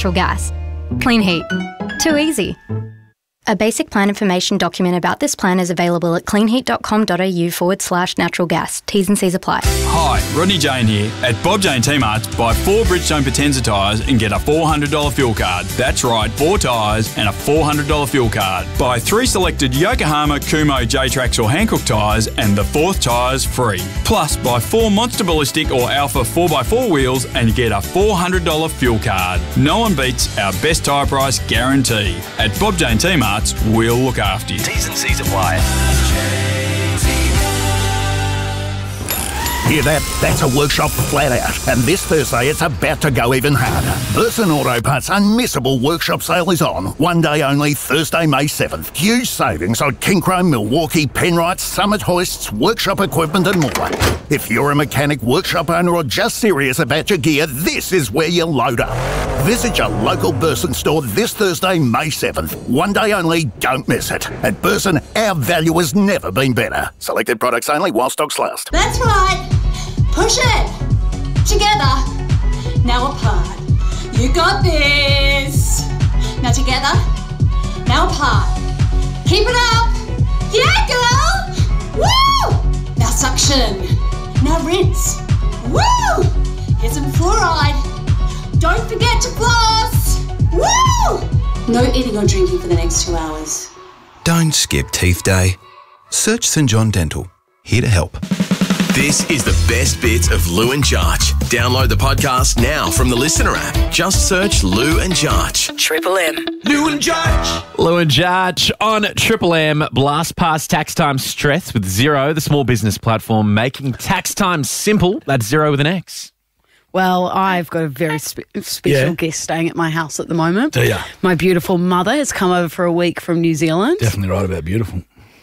natural gas. Clean heat. Too easy. A basic plan information document about this plan is available at cleanheat.com.au/natural gas. T's and C's apply. Hi, Rodney Jane here. At Bob Jane T-Marts, buy 4 Bridgestone Potenza tyres and get a $400 fuel card. That's right, 4 tyres and a $400 fuel card. Buy 3 selected Yokohama, Kumho, J-Trax or Hankook tyres and the 4th tyre's free. Plus, buy 4 Monster Ballistic or Alpha 4x4 wheels and you get a $400 fuel card. No one beats our best tyre price guarantee. At Bob Jane T-Marts, we'll look after you. T's and C's apply. Hear that? That's a workshop flat out. And this Thursday, it's about to go even harder. Burson Auto Parts' unmissable workshop sale is on. One day only, Thursday, May 7th. Huge savings on Kinchrome, Milwaukee, Penrite, Summit hoists, workshop equipment and more. If you're a mechanic, workshop owner or just serious about your gear, this is where you load up. Visit your local Burson store this Thursday, May 7th. One day only, don't miss it. At Burson, our value has never been better. Selected products only while stocks last. That's right. Push it. Together. Now apart. You got this. Now together. Now apart. Keep it up. Yeah, girl. Woo! Now suction. Now rinse. Woo! Here's some fluoride. Don't forget to floss. Woo! No eating or drinking for the next 2 hours. Don't skip teeth day. Search St John Dental. Here to help. This is the best bits of Lou and Jarch. Download the podcast now from the Listener app. Just search Lou and Jarch. Triple M. Lou and Jarch. Lou and Jarch on Triple M. Blast past tax time stress with Xero, the small business platform making tax time simple. That's Xero with an X. Well, I've got a very special guest staying at my house at the moment. Do ya? My beautiful mother has come over for a week from New Zealand. Definitely right about beautiful.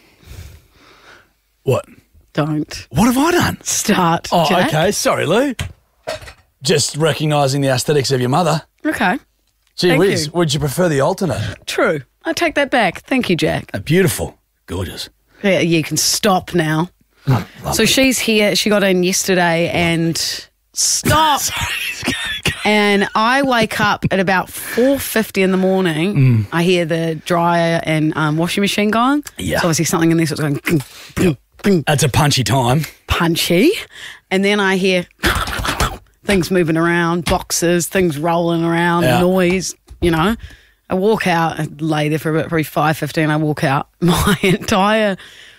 What? Don't. What have I done? Start, Oh, Jack. okay. Sorry, Lou. Just recognising the aesthetics of your mother. Okay. Gee Thank whiz, you. would you prefer the alternate? True. I take that back. Thank you, Jack. Beautiful. Gorgeous. Yeah, you can stop now. So she's here. She got in yesterday and stop. And I wake up at about 4:50 in the morning. I hear the dryer and washing machine going. Yeah. So obviously something in there, so it's going That's a punchy time. punchy. And then I hear things moving around, boxes, things rolling around, Yeah. noise, you know. I walk out, I lay there for about probably 5:15. I walk out, my entire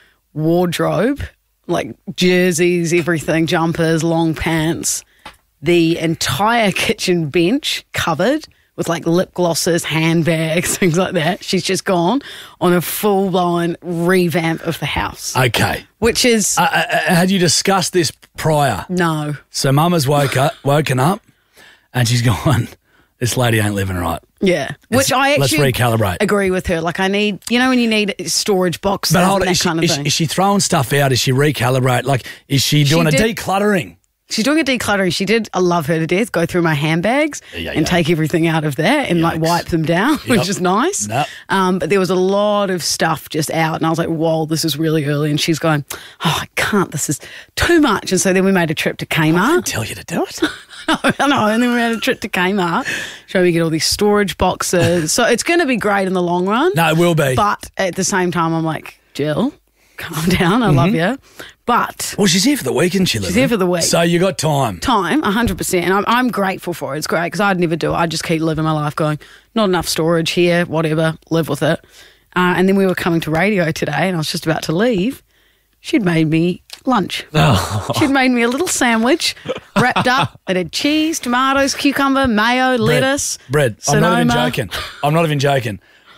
wardrobe, like jerseys, everything, jumpers, long pants, the entire kitchen bench covered with like lip glosses, handbags, things like that. She's just gone on a full-blown revamp of the house. Okay. Which is... had you discussed this prior? No. So Mama's woken up and she's gone, this lady ain't living right. Yeah. Which I let's actually recalibrate. agree with her. Like I need, you know when you need storage boxes But hold and on, that kind of thing. is she throwing stuff out? Is she recalibrate? Like, is she doing a did- decluttering? She's doing a decluttering. She did, I love her to death, go through my handbags Yeah. and take everything out of there and like wipe them down, which is nice. Yep. But there was a lot of stuff just out and I was like, whoa, this is really early. And she's going, oh, I can't, this is too much. And so then we made a trip to I didn't Kmart. tell you to do it. I know. And then we made a trip to Kmart. So we get all these storage boxes. So it's going to be great in the long run. No, it will be. But at the same time, I'm like, Jill, calm down. I love you. But Well, she's here for the weekend, She's here for the week. So you got time. 100%. And I'm grateful for it. It's great because I'd never do it. I'd just keep living my life going, not enough storage here, whatever, live with it. And then we were coming to radio today and I was just about to leave. She'd made me lunch. She'd made me a little sandwich wrapped up. It had cheese, tomatoes, cucumber, mayo, lettuce. Bread. I'm not even Sonoma. joking. I'm not even joking.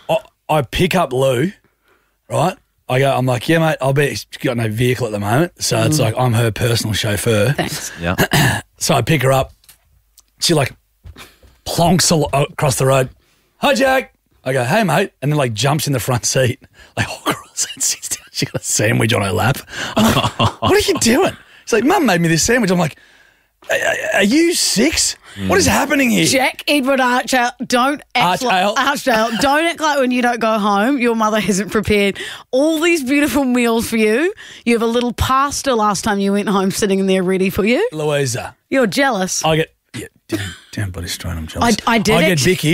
I pick up Lou, right? I'm like, yeah, mate, I'll be. She's got no vehicle at the moment. So it's like I'm her personal chauffeur. Thanks. Yeah. So I pick her up. She like plonks across the road. Hi, Jack. I go, hey, mate. And then like jumps in the front seat. Like, oh, girls, and sits down. She got a sandwich on her lap. I'm like, what are you doing? She's like, Mum made me this sandwich. I'm like, are you 6? What is happening here? Jack Edward Archdale, don't act Archdale. don't act like when you don't go home, your mother hasn't prepared all these beautiful meals for you. You have a little pasta last time you went home sitting in there ready for you. Louisa. You're jealous. I get, yeah, damn bloody straight, I'm jealous. I did I it. get Vicky.